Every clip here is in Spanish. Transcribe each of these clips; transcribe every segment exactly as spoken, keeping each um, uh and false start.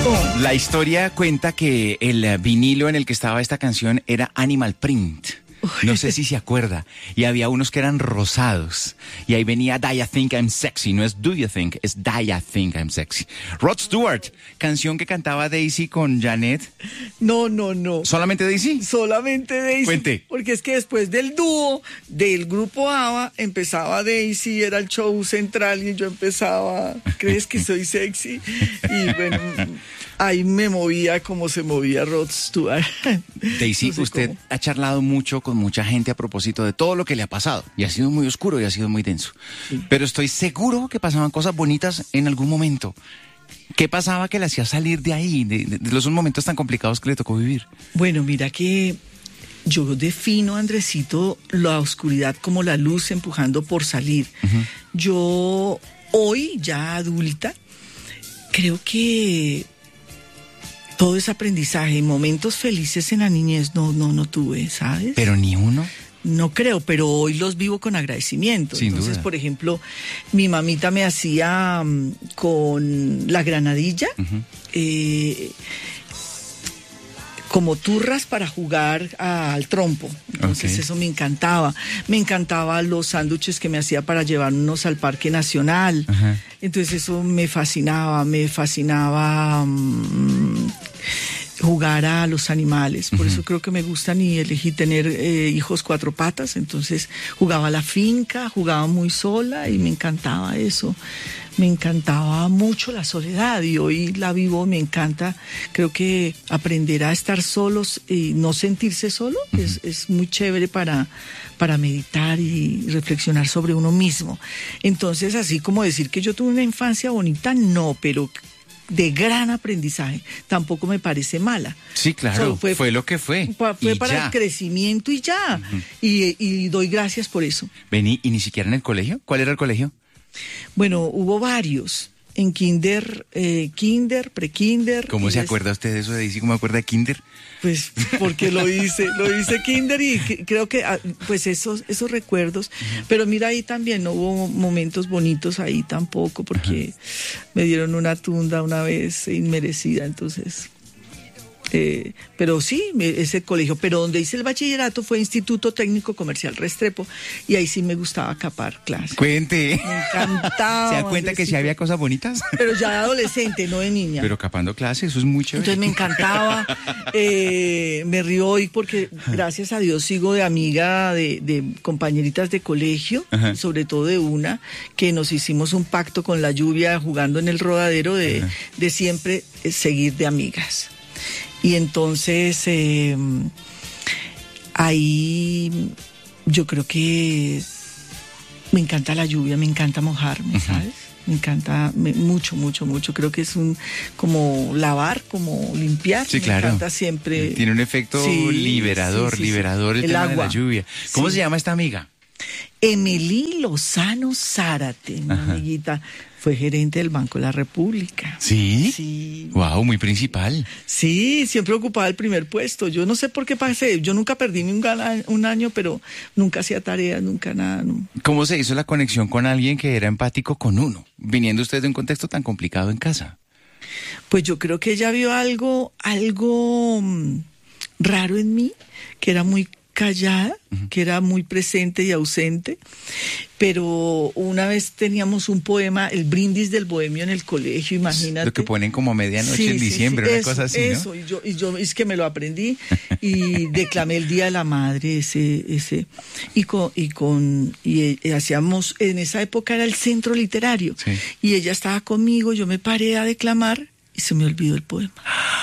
Oh. La historia cuenta que el vinilo en el que estaba esta canción era Animal Print. No sé si se acuerda. Y había unos que eran rosados. Y ahí venía Do You Think I'm Sexy. No es Do You Think, es Do You Think I'm Sexy. Rod Stewart, canción que cantaba Daisy con Janet. No, no, no. ¿Solamente Daisy? Solamente Daisy. Cuente. Porque es que después del dúo del grupo ABBA empezaba Daisy, era el show central y yo empezaba, ¿crees que soy sexy? Y bueno, ahí me movía como se movía Rod Stewart. Daisy, No sé usted cómo. ha charlado mucho con mucha gente a propósito de todo lo que le ha pasado. Y ha sido muy oscuro y ha sido muy denso. Sí. Pero estoy seguro que pasaban cosas bonitas en algún momento. ¿Qué pasaba que le hacía salir de ahí, de, de, de los momentos tan complicados que le tocó vivir? Bueno, mira que yo defino, Andresito, la oscuridad como la luz empujando por salir. Uh-huh. Yo, hoy, ya adulta, creo que todo es aprendizaje. Momentos felices en la niñez no, no, no tuve, ¿sabes? Pero ni uno. No creo, pero hoy los vivo con agradecimiento. Sin Entonces, duda. por ejemplo, mi mamita me hacía um, con la granadilla, uh-huh. eh, como turras para jugar a, al trompo. Entonces okay. Eso me encantaba. Me encantaba los sándwiches que me hacía para llevarnos al Parque Nacional. Uh-huh. Entonces eso me fascinaba, me fascinaba um, jugar a los animales. Por uh-huh. eso creo que me gustan y elegí tener eh, hijos cuatro patas. Entonces jugaba a la finca, jugaba muy sola y me encantaba eso. Me encantaba mucho la soledad y hoy la vivo, me encanta. Creo que aprender a estar solos y no sentirse solo uh-huh. es, es muy chévere para, para meditar y reflexionar sobre uno mismo. Entonces, así como decir que yo tuve una infancia bonita, no, pero de gran aprendizaje, tampoco me parece mala. Sí, claro, fue, fue lo que fue. Fue, fue para ya. El crecimiento y ya. Uh-huh. Y, y doy gracias por eso. Vení, ¿y ni siquiera en el colegio? ¿Cuál era el colegio? Bueno, hubo varios. En kinder, eh, kinder, pre-kinder. ¿Cómo se acuerda usted de eso, Daisy? ¿Cómo acuerda de kinder? Pues porque lo hice, lo hice kinder y que, creo que pues esos esos recuerdos. Uh-huh. Pero mira, ahí también no hubo momentos bonitos ahí tampoco, porque uh-huh. me dieron una tunda una vez inmerecida, entonces... Eh, pero sí, ese colegio, pero donde hice el bachillerato fue Instituto Técnico Comercial Restrepo y ahí sí me gustaba capar clases. Cuente. Me encantaba. ¿Se da cuenta que sí había cosas bonitas? Pero ya de adolescente, no de niña. Pero capando clases, eso es muy chévere. Entonces me encantaba, eh, me río hoy porque gracias a Dios sigo de amiga de, de compañeritas de colegio, ajá. sobre todo de una, que nos hicimos un pacto con la lluvia jugando en el rodadero de, de siempre seguir de amigas. Y entonces eh, ahí yo creo que me encanta la lluvia, me encanta mojarme, uh-huh. ¿sabes? Me encanta me, mucho, mucho, mucho. Creo que es un como lavar, como limpiar. Sí, me claro. encanta siempre. Tiene un efecto sí, liberador, sí, sí, liberador el, el tema agua. De la lluvia. ¿Cómo sí. se llama esta amiga? Emily Lozano Zárate, mi Ajá. amiguita. Fue gerente del Banco de la República. ¿Sí? Sí. Wow, muy principal. Sí, siempre ocupaba el primer puesto. Yo no sé por qué pasé. Yo nunca perdí un, un año, pero nunca hacía tareas, nunca nada. No. ¿Cómo se hizo la conexión con alguien que era empático con uno, viniendo usted de un contexto tan complicado en casa? Pues yo creo que ella vio algo, algo um, raro en mí, que era muy callada, uh-huh. que era muy presente y ausente, pero una vez teníamos un poema, el brindis del bohemio en el colegio, imagínate. Lo que ponen como medianoche sí, en sí, diciembre, sí, una eso, cosa así, eso, ¿no? y yo, y yo es que me lo aprendí y declamé el Día de la Madre, ese, ese, y con, y con, y, y hacíamos, en esa época era el centro literario, sí. y ella estaba conmigo, yo me paré a declamar y se me olvidó el poema.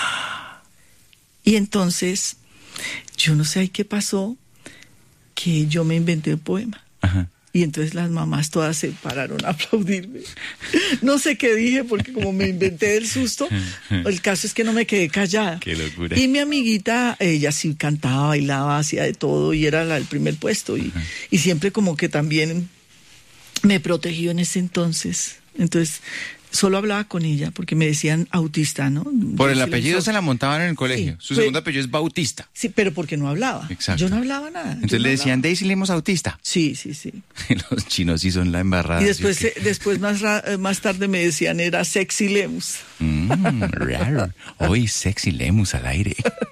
Y entonces, yo no sé qué pasó, que yo me inventé el poema. Ajá. Y entonces las mamás todas se pararon a aplaudirme. No sé qué dije, porque como me inventé del susto, el caso es que no me quedé callada. Qué locura. Y mi amiguita, ella sí cantaba, bailaba, hacía de todo, y era la, el primer puesto. Y, y siempre como que también me protegió en ese entonces. Entonces solo hablaba con ella porque me decían autista, ¿no? Por el Daisy apellido Lemus. se la montaban en el colegio. Sí, Su fue- segundo apellido es Bautista. Sí, pero porque no hablaba. Exacto. Yo no hablaba nada. yo Entonces no le decían hablaba. Daisy Lemus autista. Sí, sí, sí. Los chinos sí son la embarrada. Y después, ¿sí o qué? eh, después más, ra- eh, más tarde me decían era Sexy Lemus. Mm, raro. Hoy Sexy Lemus al aire.